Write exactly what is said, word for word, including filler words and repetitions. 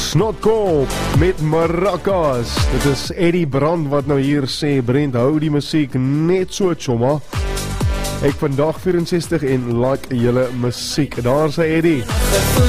Snotkop met maracas. Dit is Eddie Brand wat nou hier sê, Brent, hou die musiek net so, chomma. Ek vandag vierenzestig en like julle musiek. Daar sê Eddie.